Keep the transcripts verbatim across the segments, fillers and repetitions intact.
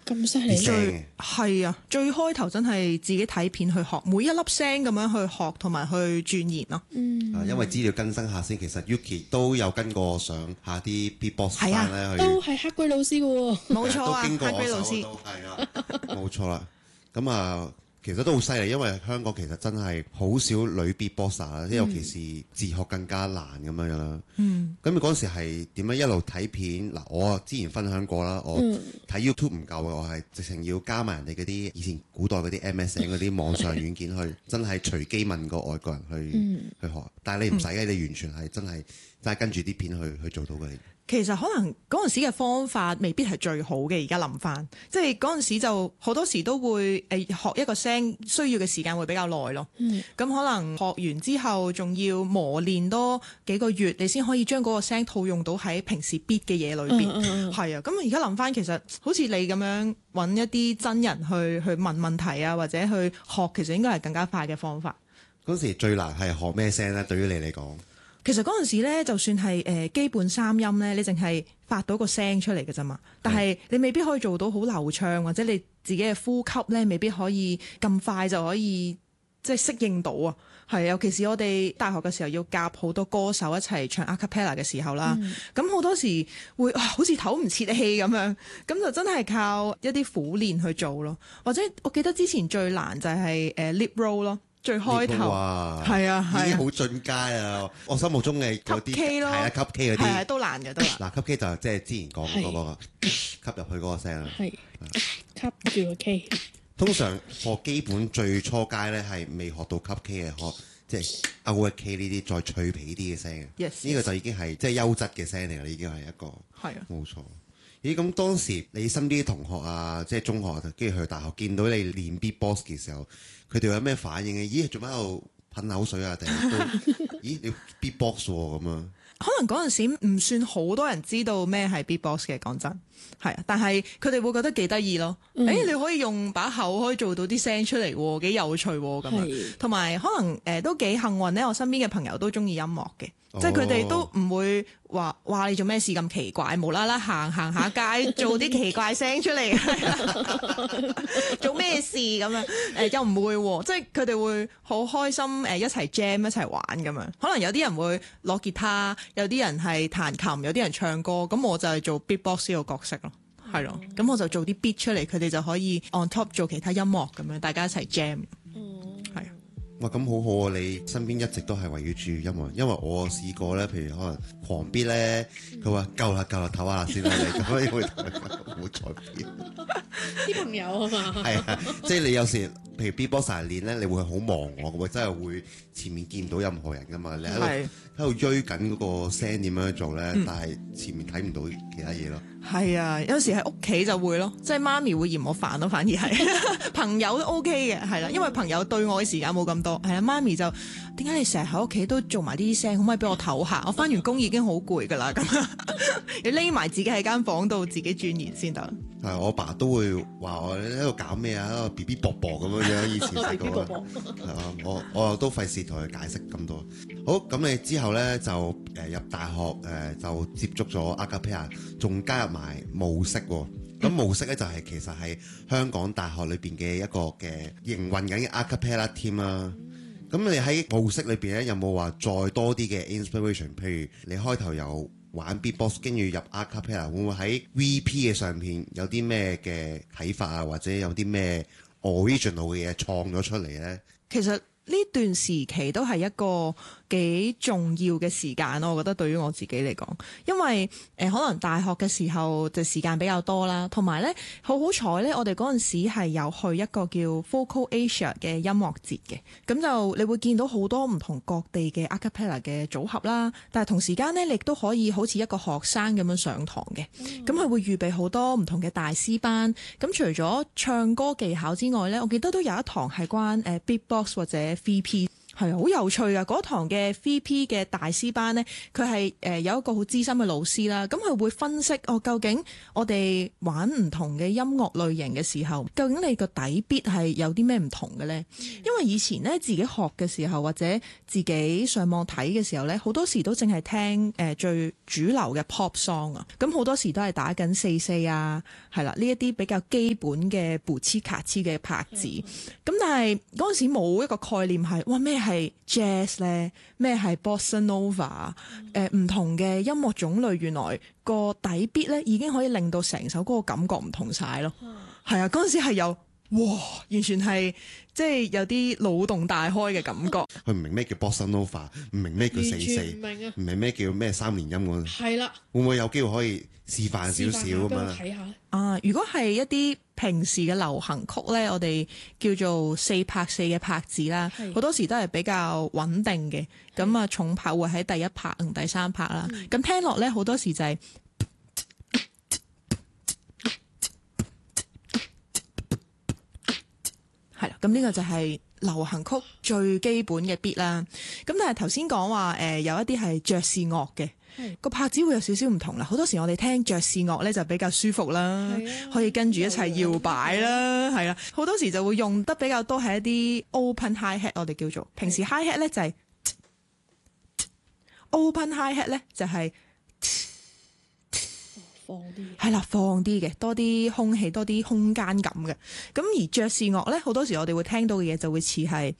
咁犀利， 最係啊，最開頭真係自己睇片去學，每一粒聲咁樣去學同埋去鑽研咯。 嗯， 啊，因為資料更新下先，其實 Yuki 都有跟過上下啲 beatbox 班咧，去都係黑龜老師嘅喎， 冇錯啊， 都經過我黑龜老師手都係啊，冇錯啦。咁啊，其實都好犀利，因為香港其實真係好少女 beatboxer 啦，尤其是自學更加難咁樣樣啦。嗯，咁你嗰陣時係點樣一路睇片？嗱，我之前分享過啦，我睇 YouTube 唔夠嘅，我係直情要加埋人哋嗰啲以前古代嗰啲 M S N 嗰啲網上軟件去，真係隨機問個外國人去、嗯、去學。但係你唔使嘅，你完全係真係真係跟住啲片去去做到嘅。 其實可能嗰陣時嘅方法未必係最好嘅，而家諗翻，即係嗰陣時就好多時都會誒學一個聲需要嘅時間會比較耐咯。咁、嗯、可能學完之後仲要磨練多幾個月，你先可以將嗰個聲套用到喺平時 beat 嘅嘢裏邊。係、嗯嗯嗯、啊，咁而家諗翻，其實好似你咁樣揾一啲真人去去問問題啊，或者去學，其實應該係更加快嘅方法。 嗰時最難係學咩聲咧？對於你嚟講？ 其實嗰陣時咧，就算係誒基本三音咧，你淨係發到個聲出嚟嘅啫嘛。但係你未必可以做到好流暢，或者你自己嘅呼吸咧，未必可以咁快就可以即係適應到啊。係，尤其是我哋大學嘅時候要夾好多歌手一齊唱 a cappella 嘅時候啦。咁好、嗯、多時會好似唞唔切氣咁樣，咁就真係靠一啲苦練去做咯。或者我記得之前最難就係誒 lip roll 咯。最開頭係啊，係已經好進階啊！我心目中嘅嗰啲係啊，吸 K 嗰啲係都難嘅，都難。 嗱，吸 K 就即係之前講嗰個吸入去嗰個聲啦。 係吸住個 K。 通常學基本最初階咧係未學到吸 K 嘅，學即係 out K 呢啲再脆皮啲嘅聲嘅。 Yes， 呢個就已經係即係優質嘅聲嚟啦，已經係一個係啊， 冇錯。咦，咁當時你身邊啲同學啊，即係中學跟住去大學，見到你練 beatbox 嘅時候，佢哋有咩反應嘅？咦，做咩喺度噴口水啊？定係都咦，你 beatbox 喎咁啊？ 可能嗰陣時唔算好多人知道咩係 beatbox 嘅，講真係啊。但係佢哋會覺得幾得意咯。誒、嗯欸，你可以用把口可以做到啲聲出嚟喎，幾有趣喎咁樣。同埋可能誒、呃、都幾幸運咧，我身邊嘅朋友都中意音樂嘅。即係佢哋都唔會話話你做咩事咁奇怪，無啦啦行行下街做啲奇怪聲出嚟，做咩事咁樣？誒、呃、又唔會喎，即係佢哋會好開心誒一齊 jam 一齊玩咁樣。可能有啲人會攞吉他，有啲人係彈琴，有啲人唱歌。咁我就係做 beatbox 呢個角色咯，係咯。咁我就做啲 beat 出嚟，佢哋就可以 on top 做其他音樂咁樣，大家一齊 jam。係。 哇，咁好好啊！你身邊一直都係圍繞住音樂，因為我試過咧，譬如可能狂 beat 咧，佢話夠啦夠啦，唞下先啦，你咁樣會冇再 beat。 啲朋友啊嘛， 係啊，即係你有時譬如 beatboxer 練咧，你會好忘我嘅喎，真係會前面見唔到任何人噶嘛，你喺度喺度追緊嗰個聲點樣做咧，嗯、但係前面睇唔到其他嘢咯。 係啊，有時喺屋企就會咯，即係媽咪會嫌我煩咯，反而係朋友都 OK 嘅，係啦，因為朋友對我嘅時間冇咁多，係啊，媽咪就點解你成日喺屋企都做埋啲聲，可唔可以俾我唞下？我翻完工已經好攰噶啦，咁要匿埋自己喺間房度自己鑽研先得。 係，我爸都會話我你喺度搞咩啊？喺度 B B 啵啵咁樣樣，以前細個係啊，我我都費事同佢解釋咁多。好，咁你之後咧就誒、呃、入大學誒、呃、就接觸咗 a cappella，仲加入埋模式喎。咁模式咧就係、是、其實係香港大學裏邊嘅一個嘅營運緊嘅 a cappella team 啦。咁你喺模式裏邊咧有冇話再多啲嘅 inspiration？ 譬如你開頭有玩 beatbox， 跟住入 a cappella， 會唔會喺 V P 嘅上邊有啲咩嘅睇法啊？或者有啲咩 original 嘅嘢創咗出嚟咧？ 其實呢段時期都係一個幾重要嘅時間咯，我覺得對於我自己嚟講，因為誒、呃、可能大學嘅時候就時間比較多啦，同埋咧好好彩咧，我哋嗰陣時係有去一個叫 Vocal Asia 嘅音樂節嘅，咁就你會見到好多唔同各地嘅 a cappella 嘅組合啦，但係同時間咧你亦都可以好似一個學生咁樣上堂嘅，咁佢、嗯、會預備好多唔同嘅大師班，咁除咗唱歌技巧之外咧，我記得都有一堂係關誒 beatbox 或者 V P。 係啊，好有趣啊！嗰堂嘅 V P 嘅大師班呢，佢係誒有一個好資深嘅老師啦。咁佢會分析哦，究竟我哋玩唔同嘅音樂類型嘅時候，究竟你個底 beat 係有啲咩唔同嘅呢？因為以前呢，自己學嘅時候或者自己上網睇嘅時候呢，好多時都淨係聽誒最主流嘅 pop song 啊。咁好多時都係打緊四四啊，係啦，呢一啲比較基本嘅布黐卡黐嘅拍子。咁但係嗰陣時冇一個概念係哇咩係 jazz 咧，咩係 bossa nova，誒唔同嘅音樂種類，原來個底 beat 咧已經可以令到成首歌嘅感覺唔同晒咯。係啊，嗰陣時係有哇，完全係即係有啲腦洞大開嘅感覺。 佢唔明咩叫 bossa nova， 唔明咩叫四四， 唔明啊， 唔明咩叫咩三連音嗰。 係啦， 會唔會有機會可以示範少少咁啊？ 睇下啊！如果係一啲平時嘅流行曲咧，我哋叫做四拍四嘅拍子啦，好多時都係比較穩定嘅。咁啊，重拍會喺第一拍同第三拍啦。咁、嗯、聽落咧，好多時就係係啦。咁呢個就係流行曲最基本嘅 beat 啦。咁但係頭先講話誒，有一啲係爵士樂嘅。個拍子會有少少唔同啦，好多時我哋聽爵士樂咧就比較舒服啦，啊、可以跟住一齊搖擺啦，係啦、啊，好多時就會用得比較多係一啲 open hi hat， 我哋叫做平時 hi hat 咧就係 open hi hat 咧就係放啲， 係啦，放啲嘅，多啲空氣，多啲空間感嘅。咁而爵士樂咧，好多時我哋會聽到嘅嘢就會似係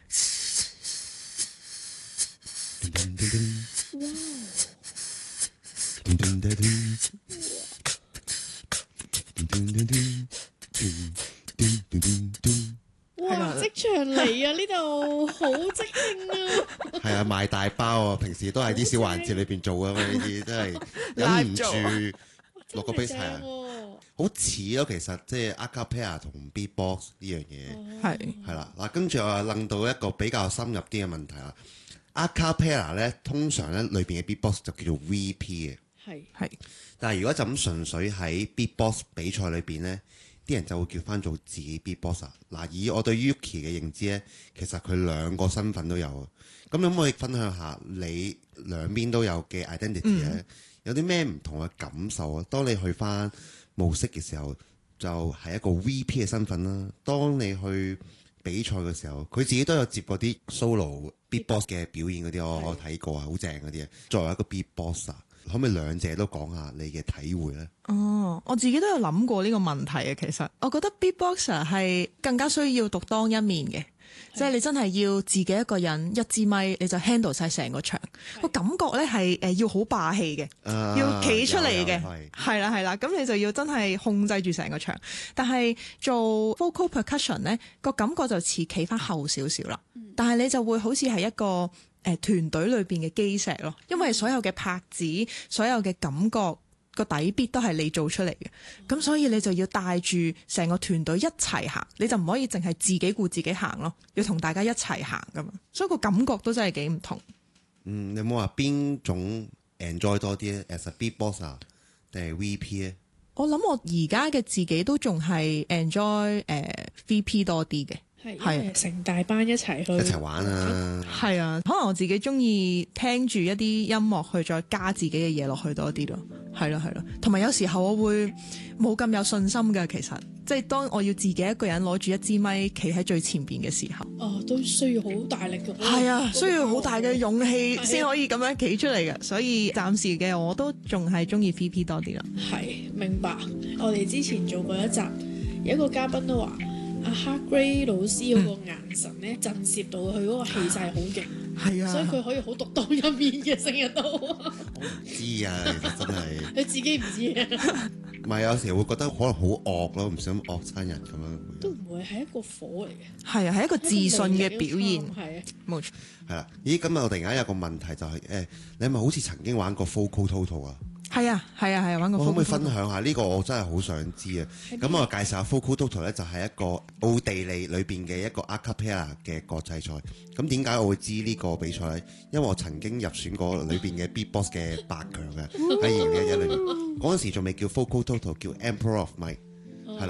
哇！即場嚟啊！呢度好即興啊！ 係啊，賣大包啊！平時都係啲小環節裏邊做啊嘛，呢啲真係忍唔住落個 bass 係啊，好似咯。其實即係 acapella 同 beatbox 呢樣嘢係係啦。嗱，跟住我諗到一個比較深入啲嘅問題啦。acapella 咧，通常咧裏邊嘅 beatbox 就叫做 V P 嘅。 係係， 但係如果就咁純粹喺 beatbox 比賽裏邊咧，啲人就會叫翻做自己 beatbox。嗱，以我對 Yuki 嘅認知咧，其實佢兩個身份都有。咁可唔可以分享下你兩邊都有嘅 identity 咧？嗯、有啲咩唔同嘅感受啊？當你去翻模式嘅時候，就係一個 V P 嘅身份啦。當你去比賽嘅時候，佢自己都有接過啲 solo beatbox 嘅表演嗰啲，我我睇過啊，好正嗰啲啊。作為一個 beatboxer，可唔可以兩者都講下你嘅體會呢？ 哦，我自己都有諗過呢個問題啊。其實我覺得 beatboxer 係更加需要獨當一面嘅，即係你真係要自己一個人一支咪，你就 handle 晒成個場。個感覺咧係誒要好霸氣嘅， 啊、 要企出嚟嘅，係啦係啦。咁你就要真係控制住成個場。但係做 vocal percussion 咧，個感覺就似企翻後少少啦。嗯、但係你就會好似係一個誒團隊裏邊嘅基石咯，因為所有嘅拍子、所有嘅感覺個底 beat 都係你做出嚟嘅，咁、嗯、所以你就要帶住成個團隊一齊行，你就唔可以淨係自己顧自己行咯，要同大家一齊行噶嘛，所以個感覺都真係幾唔同。 嗯，你有冇話邊種 enjoy 多啲咧 ？as a beatboxer 定係 V P 咧？ 我諗我而家嘅自己都仲係 enjoy 誒、呃、V P 多啲嘅。 係成大班一齊去一齊玩啊！ 係啊，可能我自己中意聽住一啲音樂去再加自己嘅嘢落去多啲咯。係咯係咯，同埋有，有時候我會冇咁有信心㗎。其實即係當我要自己一個人攞住一支咪企喺最前邊嘅時候， 哦，都需要好大力嘅。 係啊，需要好大嘅勇氣先可以咁樣企出嚟嘅。所以暫時嘅我都仲係中意 V P 多啲咯。 係，明白。我哋之前做過一集，有一個嘉賓都話。阿 Hargrey 老師嗰個眼神咧，震懾到佢嗰個氣勢好勁，係啊，所以佢可以好獨當一面嘅，成日都。我唔知啊，其實真係。 佢自己唔知啊。 唔係，有時會覺得可能好惡咯，唔想惡親人咁樣。 都唔會係一個火嚟嘅。 係啊，係一個自信嘅表現。 係啊， 冇錯。 係啦，咦？咁啊，我突然間有個問題就係、是、誒、欸，你係咪好似曾經玩過 vocal total 啊？ 係啊，係啊，係啊，玩過。 我可唔可以分享下呢、這個？我真係好想知啊！咁我介紹下 vocal total 咧，就係一個奧地利裏邊嘅一個 acapella 嘅國際賽。咁點解我會知呢個比賽咧？因為我曾經入選過裏邊嘅 beatbox 嘅八強嘅喺二零一一裏面。嗰陣時仲未叫 vocal total，叫 Emperor of Mic，係啦。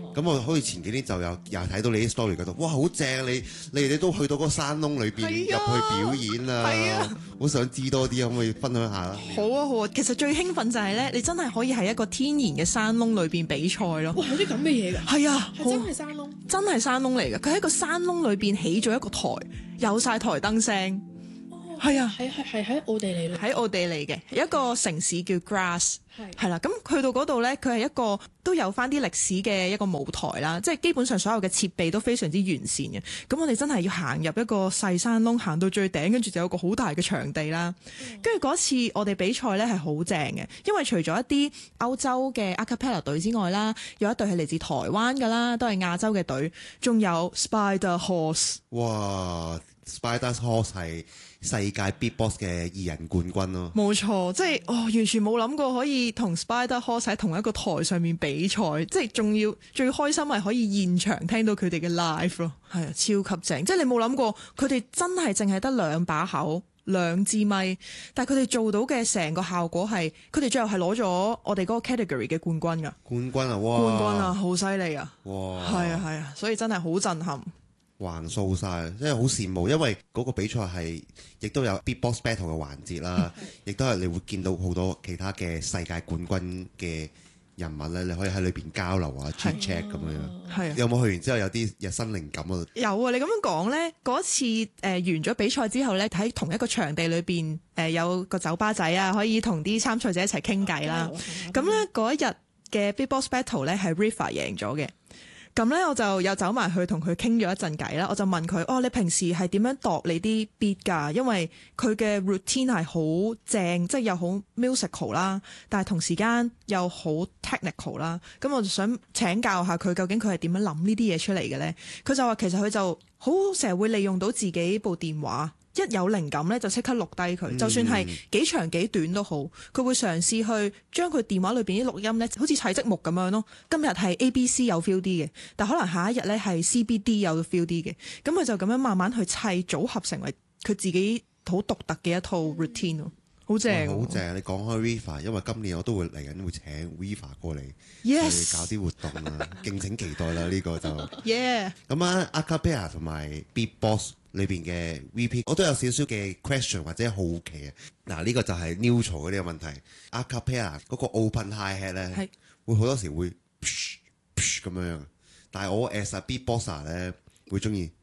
咁我好似前幾年就有又睇到你啲 story 嗰度，哇好正！你你哋都去到嗰個山窿裏邊入去表演啊，好想知多啲，可唔可以分享下啦？ 好啊好啊，其實最興奮就係咧，你真係可以喺一個天然嘅山窿裏邊比賽咯。 哇，有啲咁嘅嘢㗎？ 係啊， 係真係山窿， 真係山窿嚟嘅。佢喺個山窿裏邊起咗一個台，有晒台燈聲。係啊， 係係係喺奧地利， 喺奧地利嘅一個城市叫 Graz， 係係啦。咁去到嗰度咧，佢係一個都有翻啲歷史嘅一個舞台啦，即係基本上所有嘅設備都非常之完善嘅。咁我哋真係要行入一個細山窿，行到最頂，跟住就有個好大嘅場地啦。跟住嗰次我哋比賽咧係好正嘅，因為除咗一啲歐洲嘅 a cappella 隊之外啦，有一隊係嚟自台灣㗎啦，都係亞洲嘅隊，仲有 Spider Horse。 哇 Spider Horse 係世界 Beatbox 嘅二人冠軍咯， 冇錯，即係哦，完全冇諗過可以同 Spider Horse 喺同一個台上面比賽，即係仲要最開心係可以現場聽到佢哋嘅 live 咯，係啊，超級正！即係你冇諗過佢哋真係淨係得兩把口、兩支咪，但係佢哋做到嘅成個效果係，佢哋最後係攞咗我哋嗰個 category 嘅冠軍㗎， 冠軍啊，哇！ 冠軍啊，好犀利啊， 哇！ 係啊係啊，所以真係好震撼。 橫掃晒，真係好羨慕，因為嗰個比賽係亦都有 Beatbox Battle 嘅環節啦，亦都係你會見到好多其他嘅世界冠軍嘅人物咧，你可以喺裏邊交流啊 chat chat 咁樣。係啊，有冇去完之後有啲日新靈感啊？有啊， 你咁樣講咧，嗰次誒、呃、完咗比賽之後咧，喺同一個場地裏邊誒、呃、有個酒吧仔啊，可以同啲參賽者一齊傾偈啦。咁咧嗰一日嘅 Beatbox Battle 咧係 Rifa 贏咗嘅。咁咧我就有走埋去同佢傾咗一陣偈啦，我就問佢：哦，你平時係點樣度你啲 beat 㗎？因為佢嘅 routine 係好正，即係又好 musical 啦，但係同時間又好 technical 啦。咁我就想請教下佢，究竟佢係點樣諗呢啲嘢出嚟嘅咧？佢就話其實佢就好成日會利用到自己部電話。一有靈感咧，就即刻錄低佢，就算係幾長幾短都好，佢會嘗試去將佢電話裏邊啲錄音咧，好似砌積木咁樣咯。今日係 A B C 有 feel 啲嘅，但可能下一日咧係 C B D 有 feel 啲嘅，咁佢就咁樣慢慢去砌組合成為佢自己好獨特嘅一套 routine 咯，好正。 好正！你講開 Rifa， 因為今年我都會嚟緊會請 Rifa 過嚟 Yes 去搞啲活動啊，敬請期待啦！呢、這個就 Yeah 咁啊 a cappella 同埋 Beatbox裏邊嘅 V P， 我都有少少嘅 question 或者好奇啊。嗱，呢個就係 neutral 嗰啲嘅問題。a cappella 嗰個 open hi hat 咧，是會好多時會咁樣，但係我 as a beatboxer 咧會中意。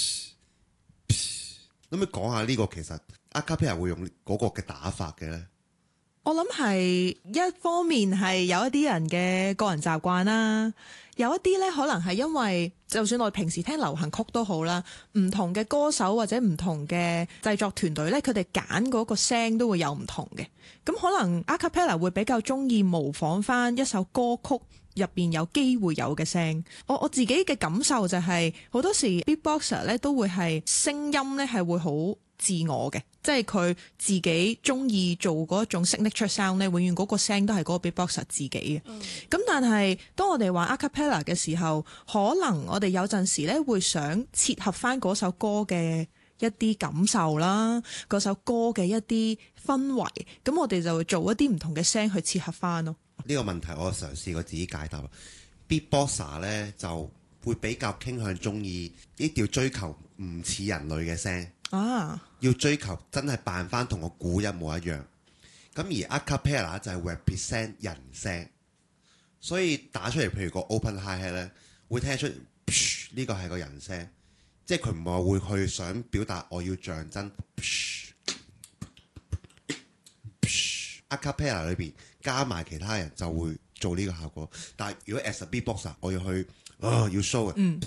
咁你講下呢個其實 a cappella 會用嗰個嘅打法嘅咧？ 我諗係一方面係有一啲人嘅個人習慣啦，有一啲咧可能係因為就算我哋平時聽流行曲都好啦，唔同嘅歌手或者唔同嘅製作團隊咧，佢哋揀嗰個聲都會有唔同嘅。咁可能 a cappella 會比較中意模仿翻一首歌曲入邊有機會有嘅聲。我我自己嘅感受就係、是、好多時 beatboxer 咧都會係聲音咧係會好自我嘅，即係佢自己中意做嗰種 signature sound 咧，永遠嗰個聲都係嗰個 beatboxer 自己嘅。咁、嗯、但係當我哋玩 a cappella 嘅時候，可能我哋有陣時咧會想切合翻嗰首歌嘅一啲感受啦，嗰首歌嘅一啲氛圍，咁我哋就會做一啲唔同嘅聲去切合翻咯。 呢個問題我嘗試過自己解答。beatboxer 咧就會比較傾向中意呢條追求唔似人類嘅聲。啊！要追求真係扮翻同個鼓一模一樣，咁而 a cappella 就係 represent 人聲，所以打出嚟譬如個 open hi hat 咧，會聽得出呢個係個人聲，即係佢唔係會去想表達我要像真。a cappella 裏邊加埋其他人就會做呢個效果，但係如果 as a beatboxer 我要去啊要 show 嘅。嗯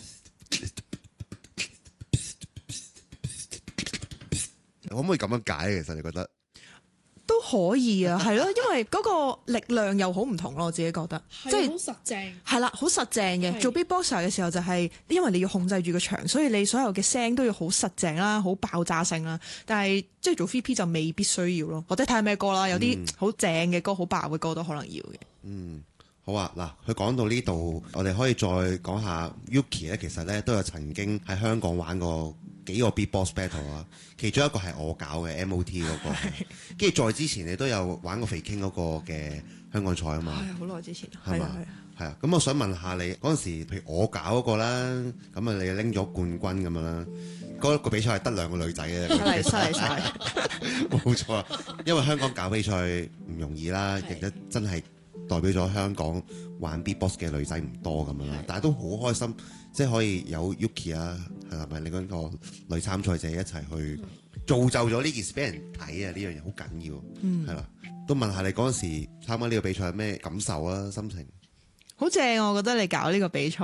可唔可以咁樣解？其實你覺得都可以啊，係咯，因為嗰個力量又好唔同咯，我自己覺得， 即係好實正，係啦，好實正嘅。做 beatboxer 嘅時候就係因為你要控制住個場，所以你所有嘅聲都要好實正啦，好爆炸性啦。但係即係做 V P 就未必需要咯，或者睇下咩歌啦，有啲好正嘅歌、好爆嘅歌都可能要嘅。 嗯，好啊，嗱，佢講到呢度，我哋可以再講下 Yuki 咧，其實咧都有曾經喺香港玩過幾個 beatbox battle 啊，其中一個係我搞嘅 M O T 嗰、那個，跟住再之前你都有玩過肥 King 嗰個嘅香港賽啊嘛。 係好耐之前， 係嘛？係啊，咁我想問下你嗰陣時，譬如我搞嗰個啦，咁啊你拎咗冠軍咁樣啦，嗰、那個比賽係得兩個女仔嘅， 犀利犀利犀利， 冇錯啊！因為香港搞比賽唔容易啦，亦都真係代表咗香港玩 beatbox 嘅女仔唔多咁樣啦，但係都好開心，即係可以有 Yuki 啊，係咪你嗰個女參賽者一齊去造就咗呢件事俾人睇啊！呢樣嘢好緊要，嗯，係啦，都問下你嗰陣時參加呢個比賽係咩感受啊？心情？ 好正，我覺得你搞呢個比賽